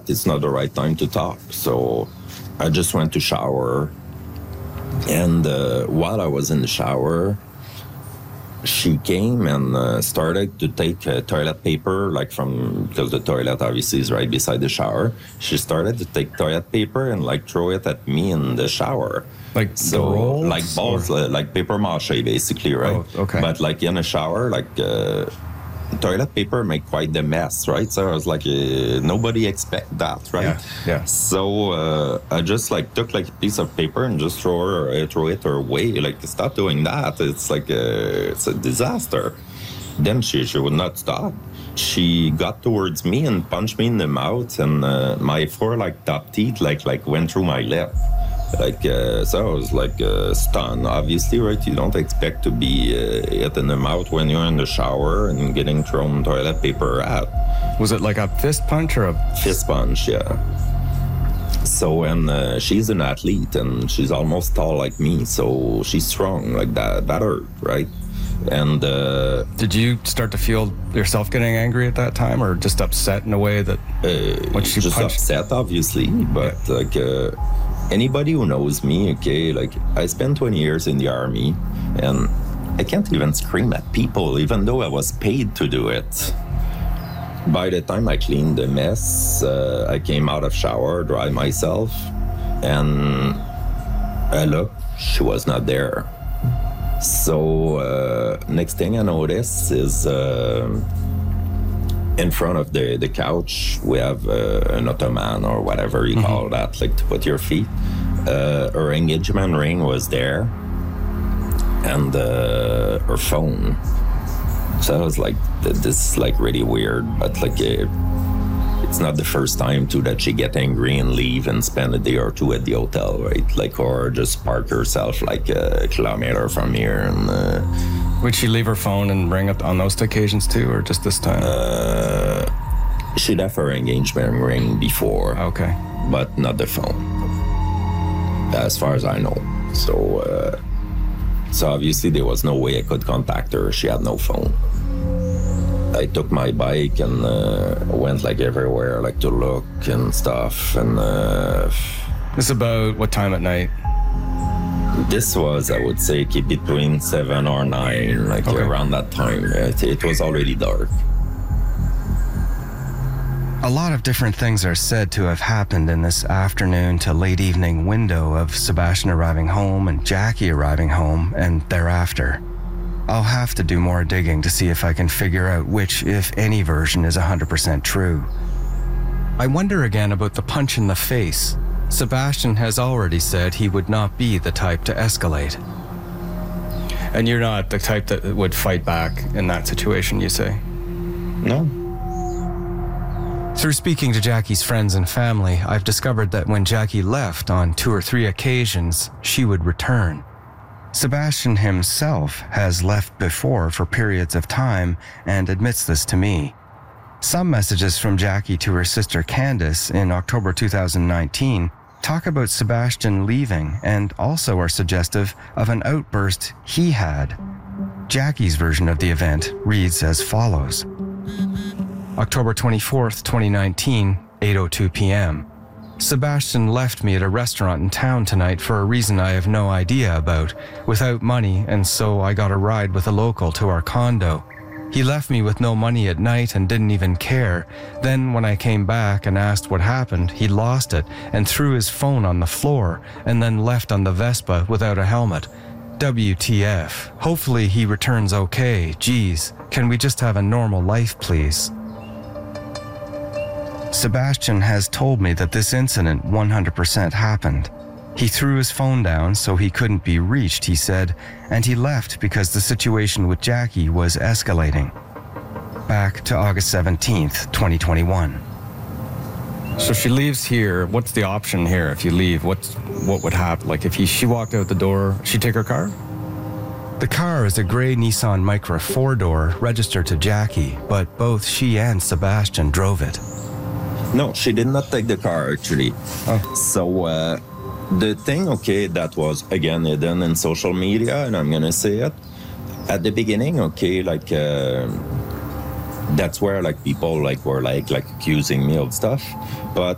it's not the right time to talk. So I just went to shower. And while I was in the shower, she came and started to take toilet paper, like because the toilet obviously is right beside the shower. She started to take toilet paper and like throw it at me in the shower. Like the rolls? Like balls, like paper mache, basically, right? Oh, okay. But like in a shower, like toilet paper make quite the mess, right? So I was like, nobody expect that, right? Yeah. So I just like took like a piece of paper and just throw it her way. Like, stop doing that. It's like it's a disaster. Then she would not stop. She got towards me and punched me in the mouth, and my four like top teeth like went through my lip. Like, so I was like stunned, obviously, right? You don't expect to be hit in the mouth when you're in the shower and getting thrown toilet paper at. Was it like a fist punch or a... Fist punch, yeah. So, and she's an athlete and she's almost tall like me, so she's strong, like that hurt, right? And did you start to feel yourself getting angry at that time, or just upset in a way that when she just punched? Upset, obviously, but like anybody who knows me, okay, like I spent 20 years in the army and I can't even scream at people, even though I was paid to do it. By the time I cleaned the mess, I came out of shower, dry myself, and I looked, she was not there. So next thing I noticed is in front of the couch, we have an ottoman or whatever you call that, like to put your feet. Her engagement ring was there and her phone. So I was like, this is like really weird, but like it's not the first time too that she get angry and leave and spend a day or two at the hotel, right? Like, or just park herself like a kilometer from here. And would she leave her phone and ring it on those occasions too, or just this time? She'd have her engagement ring before. Okay. But not the phone, as far as I know. So obviously there was no way I could contact her. She had no phone. I took my bike and went like everywhere, like to look and stuff. And this about what time at night? This was, I would say, between 7 or 9, like around that time. It was already dark. A lot of different things are said to have happened in this afternoon to late evening window of Sebastian arriving home and Jackie arriving home and thereafter. I'll have to do more digging to see if I can figure out which, if any, version is 100% true. I wonder again about the punch in the face. Sebastian has already said he would not be the type to escalate. And you're not the type that would fight back in that situation, you say? No. Through speaking to Jackie's friends and family, I've discovered that when Jackie left on 2 or 3 occasions, she would return. Sebastian himself has left before for periods of time and admits this to me. Some messages from Jackie to her sister Candace in October 2019 talk about Sebastian leaving and also are suggestive of an outburst he had. Jackie's version of the event reads as follows. October 24th, 2019, 8:02 p.m. Sebastian left me at a restaurant in town tonight for a reason I have no idea about, without money, and so I got a ride with a local to our condo. He left me with no money at night and didn't even care. Then when I came back and asked what happened, he lost it and threw his phone on the floor and then left on the Vespa without a helmet. WTF. Hopefully he returns okay. Geez, can we just have a normal life, please? Sebastian has told me that this incident 100% happened. He threw his phone down so he couldn't be reached, he said, and he left because the situation with Jackie was escalating. Back to August 17th, 2021. So she leaves here. What's the option here if you leave? What would happen? Like if she walked out the door, she'd take her car? The car is a gray Nissan Micra 4-door registered to Jackie, but both she and Sebastian drove it. No, she did not take the car, actually. Oh. So the thing, that was, again, hidden in social media, and I'm going to say it, at the beginning, that's where, people, were, accusing me of stuff. But